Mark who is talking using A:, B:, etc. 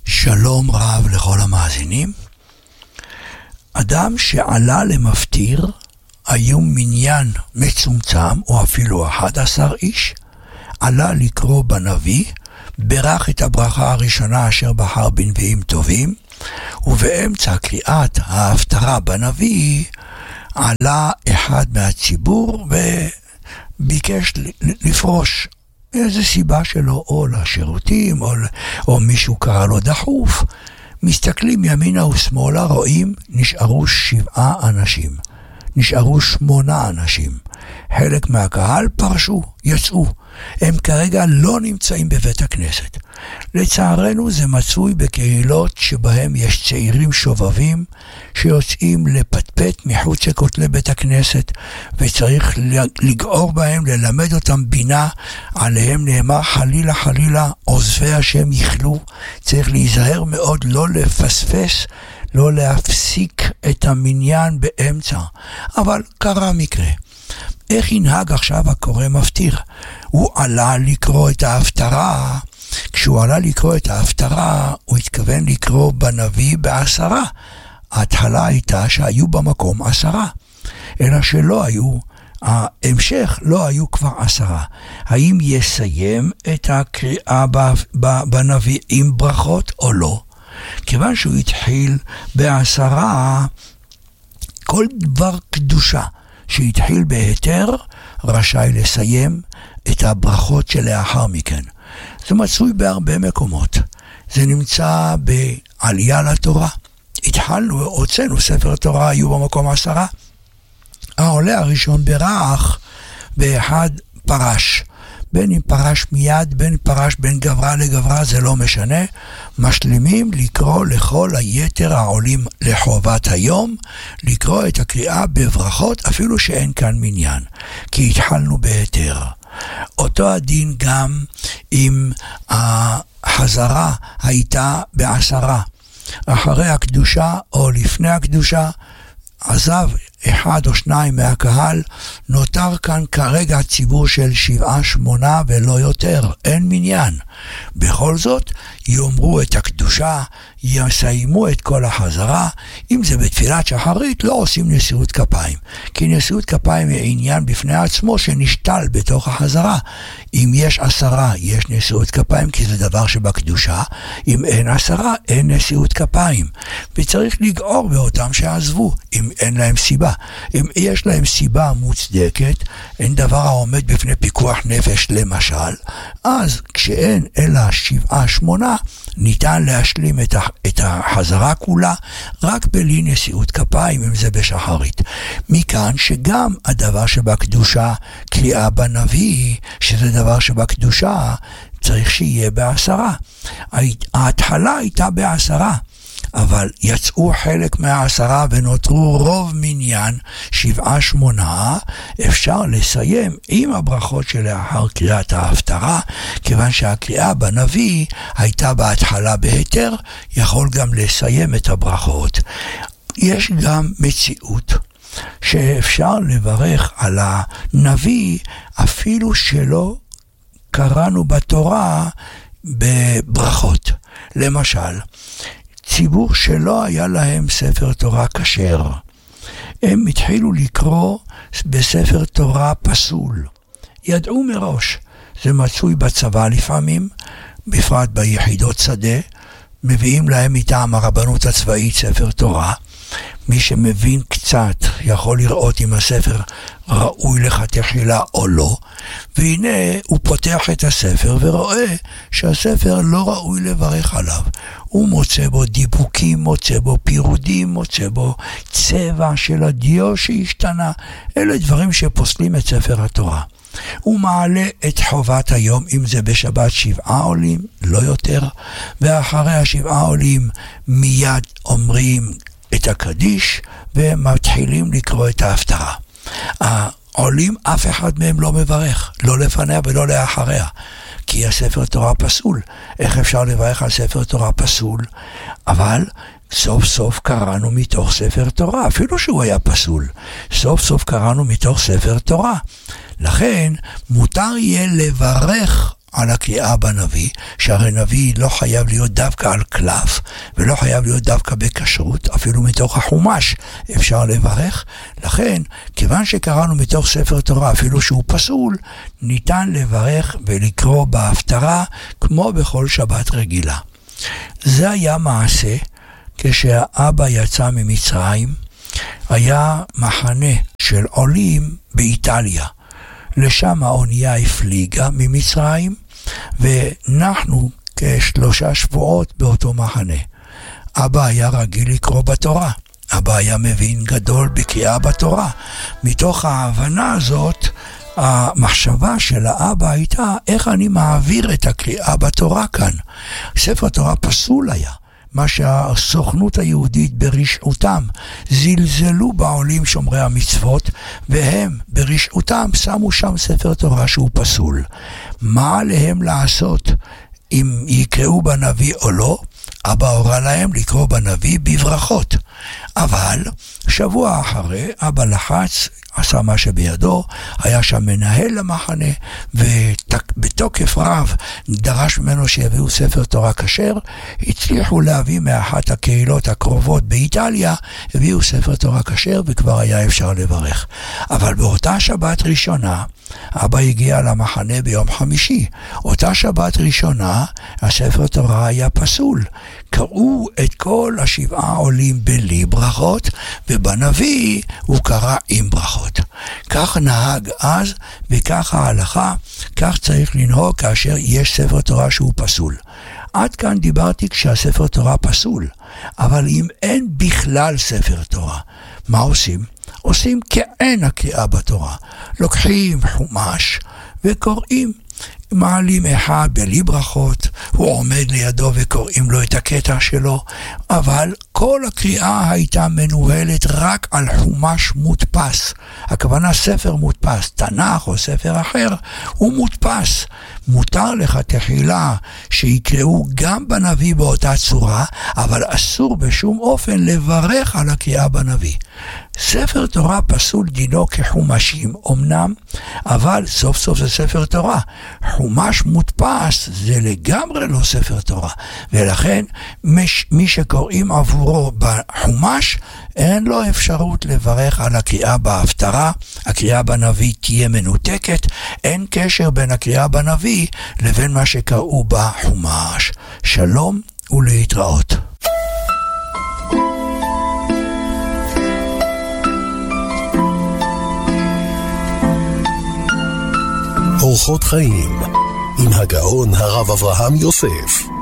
A: שלום רב לכל המאזינים. אדם שעלה למפטיר, היו מניין מצומצם או אפילו 11 איש, עלה לקרוא בנביא, ברך את הברכה הראשונה אשר בחר בנביאים טובים, ובאמצע קריאת ההפטרה בנביא עלה אחד מהציבור וביקש לפרוש. איזו סיבה שלו, או לשירותים, או מישהו קרא לו דחוף. מסתכלים ימינה ושמאלה, רואים, נשארו 7 אנשים. נשארו 8 אנשים. חלק מהקהל פרשו, יצאו. הם כרגע לא נמצאים בבית הכנסת. לצערנו זה מצוי בקהילות שבהם יש צעירים שובבים שיוצאים לפטפט מחוץ לכותלי בית הכנסת, וצריך לגעור בהם, ללמד אותם בינה. עליהם נאמר חלילה חלילה עוזבי השם יכלו. צריך להיזהר מאוד לא לפספס, לא להפסיק את המניין באמצע. אבל קרה מקרה. איך ינהג עכשיו הקורא מפטיר? הוא עלה לקרוא את ההפטרה. כשהוא עלה לקרוא את ההפטרה, הוא התכוון לקרוא בנביא ב10. ההתחלה הייתה שהיו במקום 10. אלא שלא היו, ההמשך לא היו כבר 10. האם יסיים את הקריאה בנביא עם ברכות או לא? כיוון שהוא התחיל ב10, כל דבר קדושה שהתחיל בהיתר, רשאי לסיים את הברכות שלאחר מכן. זה מצוי בהרבה מקומות. זה נמצא בעלייה לתורה. התחלנו, הוצאנו ספר תורה, היו במקום 10. העולה הראשון ברך, ואחד פרש. בין אם פרש מיד, בין פרש בין גברה לגברה, זה לא משנה. משלימים לקרוא לכל היתר העולים לחובת היום, לקרוא את הקריאה בברכות, אפילו שאין כאן מניין, כי התחלנו בהיתר. אותו הדין גם אם החזרה הייתה ב10. אחרי הקדושה או לפני הקדושה, עזב 1 או 2 מהקהל, נותר כאן כרגע ציבור של 7-8 ולא יותר, אין מניין. בכל זאת, יאמרו את הקדושה, יסיימו את כל החזרה. אם זה בתפילת שחרית, לא עושים נשיאות כפיים, כי נשיאות כפיים היא עניין בפני עצמו שנשתל בתוך החזרה. אם יש 10, יש נשיאות כפיים, כי זה דבר שבקדושה. אם אין 10, אין נשיאות כפיים. וצריך לגעור באותם שעזבו, אם אין להם סיבה. אם יש להם סיבה מוצדקת, אין דבר העומד בפני פיקוח נפש למשל, אז כשאין אלא 7-8, ניתן להשלים את החזרה כולה רק בלי נשיאות כפיים, אם זה בשחרית. מכאן שגם הדבר שבקדושה, קריאה בנביא, שזה דבר שבקדושה, צריך שיהיה ב10. ההתחלה הייתה ב10. אבל יצאו חלק מה10 ונותרו רוב מניין 7-8, אפשר לסיים עם הברכות שלאחר קריאת ההפטרה, כיוון שהקריאה בנביא הייתה בהתחלה בהיתר, יכול גם לסיים את הברכות. יש גם מציאות שאפשר לברך על הנביא אפילו שלא קראנו בתורה בברכות. למשל, ציבור שלא היה להם ספר תורה כשר, הם התחילו לקרוא בספר תורה פסול. ידעו מראש, זה מצוי בצבא לפעמים, בפרט ביחידות שדה, מביאים להם מטעם הרבנות הצבאית ספר תורה. מי שמבין קצת יכול לראות אם הספר ראוי לכתחילה או לא, והנה הוא פותח את הספר ורואה שהספר לא ראוי לברך עליו. הוא מוצא בו דיבוקים, מוצא בו פירודים, מוצא בו צבע של הדיו שהשתנה. אלה דברים שפוסלים את ספר התורה. הוא מעלה את חובת היום, אם זה בשבת 7 עולים, לא יותר, ואחרי 7 עולים מיד אומרים את הקדיש ומתחילים לקרוא את ההפטרה. העולים, אף אחד מהם לא מברך, לא לפניה ולא לאחריה, כי הספר תורה פסול. איך אפשר לברך על ספר תורה פסול? אבל סוף סוף קראנו מתוך ספר תורה, אפילו שהוא היה פסול. סוף סוף קראנו מתוך ספר תורה. לכן מותר יהיה לברך על הקריאה בנביא, שהרי נביא לא חייב להיות דווקא על קלף, ולא חייב להיות דווקא בכשרות, אפילו מתוך החומש אפשר לברך. לכן, כיוון שקראנו מתוך ספר תורה, אפילו שהוא פסול, ניתן לברך ולקרוא בהפטרה כמו בכל שבת רגילה. זה היה מעשה כשהאבא יצא ממצרים, היה מחנה של עולים באיטליה. לשם האונייה הפליגה ממצרים, ונחנו כ3 שבועות באותו מחנה. אבא היה רגיל לקרוא בתורה. אבא היה מבין גדול בקריאה בתורה. מתוך ההבנה הזאת, המחשבה של האבא הייתה, איך אני מעביר את הקריאה בתורה כאן? ספר תורה פסול היה. מה שהסוכנות היהודית ברשעותם זלזלו בעולים שומרי המצוות, והם ברשעותם שמו שם ספר תורה שהוא פסול. מה עליהם לעשות אם יקראו בנביא או לא? אבא הורה להם לקרוא בנביא בברכות. אבל שבוע אחרי אבא לחץ, עשה מה שבידו, היה שם מנהל למחנה, ובתוקף רב דרש ממנו שיביאו ספר תורה כשר. הצליחו להביא מאחת הקהילות הקרובות באיטליה, הביאו ספר תורה כשר וכבר היה אפשר לברך. אבל באותה שבת ראשונה, אבא הגיע למחנה ביום חמישי. אותה שבת ראשונה, הספר תורה היה פסול. קראו את כל 7 עולים בלי ברכות, ובנביא הוא קרא עם ברכות. כך נהג אז, וכך ההלכה, כך צריך לנהוג כאשר יש ספר תורה שהוא פסול. עד כאן דיברתי כשהספר תורה פסול, אבל אם אין בכלל ספר תורה, מה עושים? עושים כאין הקריאה בתורה. לוקחים חומש וקוראים. מעלים אחד בלי ברכות, הוא עומד לידו וקוראים לו את הקטע שלו, אבל כל הקריאה הייתה מנוהלת רק על חומש מודפס. הכוונה ספר מודפס, תנ"ך או ספר אחר, הוא מודפס. מותר לך תחילה שיקראו גם בנביא באותה צורה, אבל אסור בשום אופן לברך על הקריאה בנביא. ספר תורה פסול דינו כחומשים אמנם, אבל סוף סוף זה ספר תורה. חומש מודפס זה לגמרי לא ספר תורה, ולכן מי שקוראים עבורו בחומש אין לו אפשרות לברך על הקריאה בהפטרה. הקריאה בנביא תהיה מנותקת, אין קשר בין הקריאה בנביא לבין מה שקראו בחומש. שלום ולהתראות.
B: אורחות חיים עם הגאון הרב אברהם יוסף.